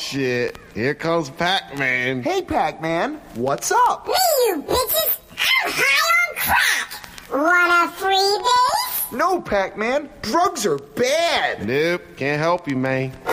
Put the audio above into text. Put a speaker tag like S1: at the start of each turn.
S1: shit. Here comes Pac-Man.
S2: Hey, Pac-Man, what's up?
S3: Me, you bitches! I'm high on crack! Want a freebie?
S2: No, Pac-Man, drugs are bad.
S1: Nope, can't help you, man.